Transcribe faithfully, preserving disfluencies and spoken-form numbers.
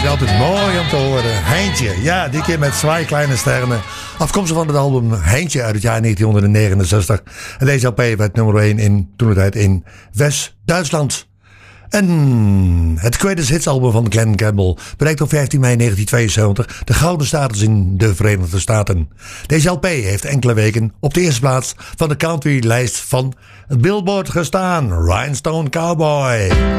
vind ik altijd mooi om te horen. Heintje, ja, die keer met Zwaai Kleine Sterren. Afkomstig van het album Heintje uit het jaar negentien negenenzestig. En deze L P werd nummer één in, toen de tijd in West-Duitsland. En het Greatest Hits album van Glen Campbell bereikt op vijftien mei negentien tweeënzeventig de gouden status in de Verenigde Staten. Deze L P heeft enkele weken op de eerste plaats van de country-lijst van Billboard gestaan. Rhinestone Cowboy.